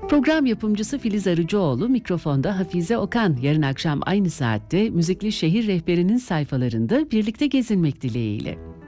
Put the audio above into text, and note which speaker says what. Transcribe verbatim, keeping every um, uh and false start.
Speaker 1: Program yapımcısı Filiz Arıcıoğlu, mikrofonda Hafize Okan. Yarın akşam aynı saatte Müzikli Şehir Rehberi'nin sayfalarında birlikte gezinmek dileğiyle.